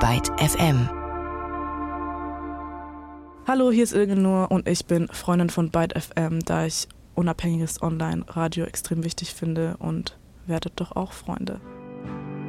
Byte FM. Hallo, hier ist Ilgenur und ich bin Freundin von Byte FM, da ich unabhängiges Online-Radio extrem wichtig finde, und werdet doch auch Freunde.